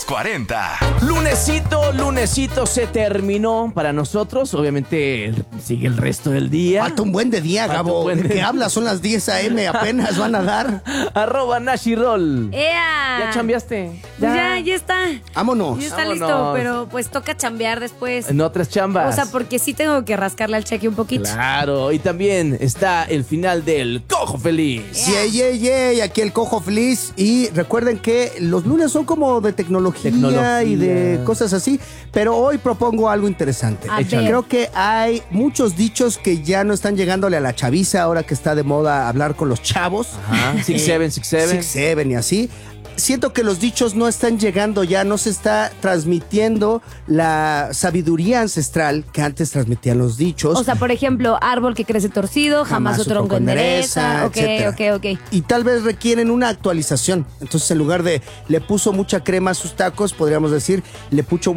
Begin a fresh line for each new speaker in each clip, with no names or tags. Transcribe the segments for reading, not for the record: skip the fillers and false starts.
40.
Lunesito se terminó para nosotros. Obviamente sigue el resto del día.
Falta un buen de día, Gabo. ¿De qué hablas? Son las 10 a.m. apenas van a dar.
@Nashirol.
¡Ea!
¿Ya chambeaste?
Pues ya está.
Vámonos.
Ya está
Vámonos.
listo, pero pues toca chambear después.
En otras chambas.
O sea, porque sí tengo que rascarle al cheque un poquito.
Claro, y también está el final del Cojo Feliz.
Yeah. Aquí el Cojo Feliz. Y recuerden que los lunes son como de tecnología y de cosas así. Pero hoy propongo algo interesante.
A ver.
Creo que hay muchos dichos que ya no están llegándole a la chaviza ahora que está de moda hablar con los chavos.
Ajá. 6'7".
Y así. Siento que los dichos no están llegando ya, no se está transmitiendo la sabiduría ancestral que antes transmitían los dichos.
O sea, por ejemplo, árbol que crece torcido, jamás su tronco endereza. Ok.
Y tal vez requieren una actualización. Entonces, en lugar de le puso mucha crema a sus tacos, podríamos decir le puso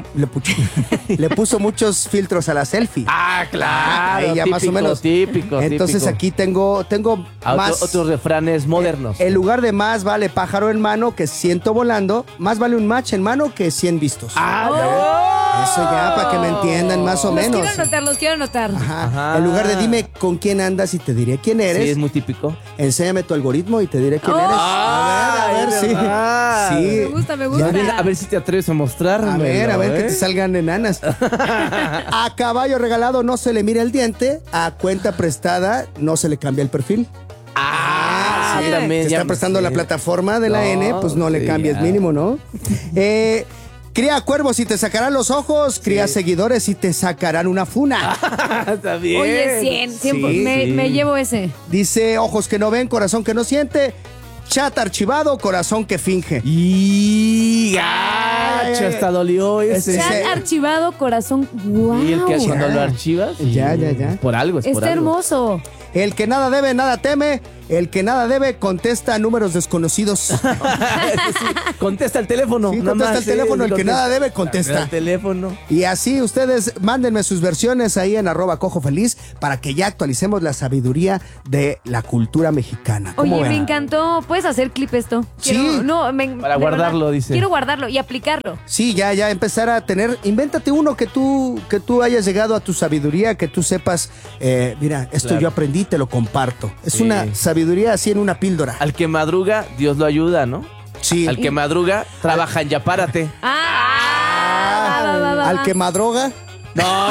muchos filtros a la selfie.
Ah, claro.
Ahí ya más o menos.
Típico.
Entonces aquí tengo más
otros refranes modernos.
En lugar de más vale pájaro en mano que ciento volando, más vale un match en mano que 100 vistos. Eso ya, para que me entiendan más o menos.
Los quiero anotar.
Ajá. En lugar de dime con quién andas y te diré quién eres.
Sí, es muy típico.
Enséñame tu algoritmo y te diré quién eres. A ver, sí.
Me gusta.
A ver si te atreves a mostrarme.
A ver que te salgan enanas. A caballo regalado no se le mira el diente. A cuenta prestada no se le cambia el perfil.
Sí, también.
Te está prestando la plataforma de la N, pues no le cambies mínimo, ¿no? Cría cuervos y te sacarán los ojos. Cría seguidores y te sacarán una funa.
Está bien.
Oye, 100. Me llevo ese.
Dice, ojos que no ven, corazón que no siente. Chat archivado, corazón que finge.
Y gacho, hasta dolió ese.
Chat archivado, corazón. Wow.
Y el que cuando lo archivas.
Ya.
Por algo, es por
Está
algo.
hermoso.
El que nada debe, nada teme. El que nada debe, contesta a números desconocidos.
Contesta el teléfono.
Sí, contesta el teléfono. El que nada debe, contesta.
El teléfono.
Y así ustedes mándenme sus versiones ahí en @cojofeliz para que ya actualicemos la sabiduría de la cultura mexicana.
Oye,
ven?
me encantó. ¿Puedes hacer clip esto?
Sí.
Para guardarlo, dice.
Quiero guardarlo y aplicarlo.
Sí, ya empezar a tener. Invéntate uno que tú hayas llegado a tu sabiduría, que tú sepas. Mira, esto
Claro.
yo aprendí, te lo comparto. Es
Sí.
una sabiduría así en una píldora.
Al que madruga, Dios lo ayuda, ¿no?
Sí.
Al que madruga, trabaja en Ya Párate.
Va.
Al que madroga.
No.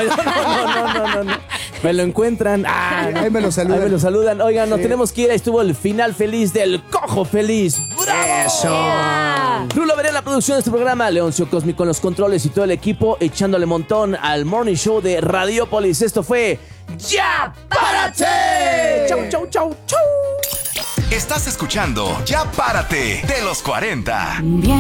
Me lo encuentran.
Ahí me lo saludan.
Ahí me lo saludan. Oigan, nos tenemos que ir. Ahí estuvo el final feliz del Cojo Feliz. ¡Bravo!
Eso.
Rulo veré la producción de este programa. Leoncio Cosmi con los controles y todo el equipo echándole montón al Morning Show de Radiopolis. Esto fue Ya Párate. Chau.
Estás escuchando Ya Párate de los 40.
Bien.